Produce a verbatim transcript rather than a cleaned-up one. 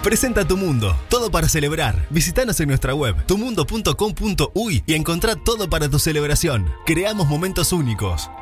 Presenta Tu Mundo, todo para celebrar. Visítanos en nuestra web, tu mundo punto com punto uy y encontrá todo para tu celebración. Creamos momentos únicos.